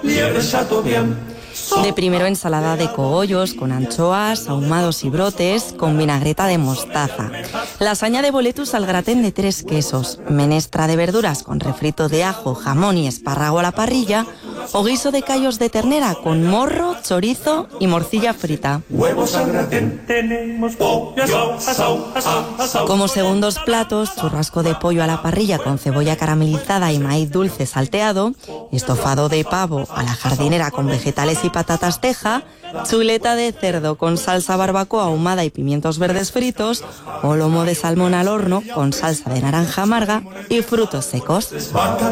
De primero ensalada de cogollos con anchoas, ahumados y brotes, con vinagreta de mostaza. Lasaña de boletus al gratén de 3 quesos, menestra de verduras con refrito de ajo, jamón y espárrago a la parrilla, o guiso de callos de ternera con morro, chorizo y morcilla frita. Huevos al gratén, tenemos pollo asao. Como segundos platos, churrasco de pollo a la parrilla con cebolla caramelizada y maíz dulce salteado, estofado de pavo a la jardinera con vegetales y patatas teja, chuleta de cerdo con salsa barbacoa ahumada y pimientos verdes fritos, o lomo de salmón al horno con salsa de naranja amarga y frutos secos.